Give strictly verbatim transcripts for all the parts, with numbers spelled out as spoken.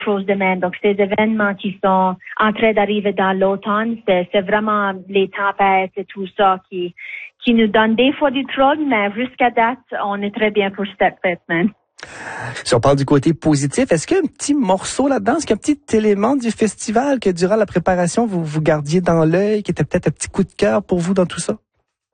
choses de même. Donc, ces événements qui sont en train d'arriver dans l'automne, c'est, c'est vraiment les tempêtes et tout ça qui, qui nous donnent des fois du trouble, mais jusqu'à date, on est très bien pour cette fête, man. Si on parle du côté positif, est-ce qu'il y a un petit morceau là-dedans, est-ce qu'il y a un petit élément du festival que durant la préparation, vous vous gardiez dans l'œil, qui était peut-être un petit coup de cœur pour vous dans tout ça?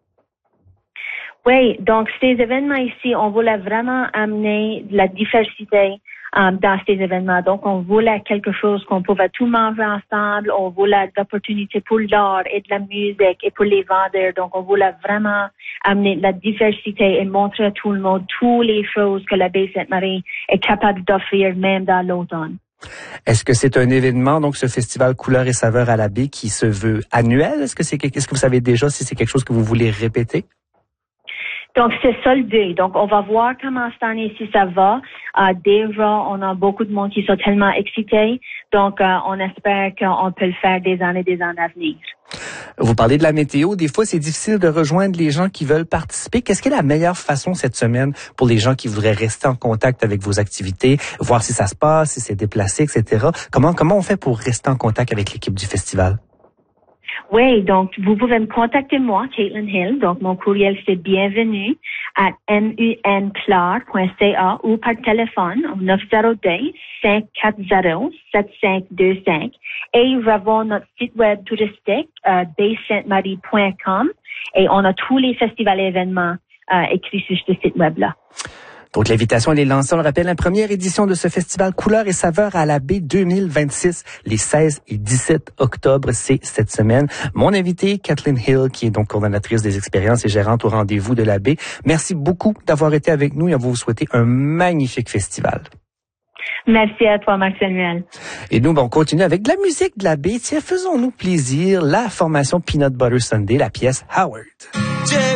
Oui, donc ces événements ici, on voulait vraiment amener de la diversité um, dans ces événements. Donc, on voulait quelque chose qu'on pouvait tout manger ensemble. On voulait d'opportunités pour l'art et de la musique et pour les vendeurs. Donc, on voulait vraiment amener de la diversité et montrer à tout le monde toutes les choses que la baie Sainte-Marie est capable d'offrir même dans l'automne. Est-ce que c'est un événement, donc ce festival Couleurs et Saveurs à la baie qui se veut annuel? Est-ce que c'est est-ce que vous savez déjà si c'est quelque chose que vous voulez répéter? Donc, c'est soldé. Donc, on va voir comment cette année si ça va. Euh, déjà, on a beaucoup de monde qui sont tellement excités. Donc, euh, on espère qu'on peut le faire des années et des années à venir. Vous parlez de la météo. Des fois, c'est difficile de rejoindre les gens qui veulent participer. Qu'est-ce qui est la meilleure façon cette semaine pour les gens qui voudraient rester en contact avec vos activités, voir si ça se passe, si c'est déplacé, et cetera. Comment, comment on fait pour rester en contact avec l'équipe du festival? Oui, donc vous pouvez me contacter moi, Caitlin Hill. Donc mon courriel c'est bienvenue à munclar point c a ou par téléphone au neuf zéro deux, cinq quatre zéro, sept cinq deux cinq et nous avons notre site web touristique euh, baie sainte marie point com et on a tous les festivals et événements euh, écrits sur ce site web-là. Donc, l'invitation, elle est lancée, on le rappelle, la première édition de ce festival Couleurs et Saveurs à la baie deux mille vingt-six, les seize et dix-sept octobre, c'est cette semaine. Mon invité, Kathleen Hill, qui est donc coordonnatrice des expériences et gérante au rendez-vous de la baie. Merci beaucoup d'avoir été avec nous et on va vous souhaiter un magnifique festival. Merci à toi, Marc-Samuel. Et nous, ben, on continue avec de la musique de la baie. Tiens, faisons-nous plaisir. La formation Peanut Butter Sunday, la pièce Howard.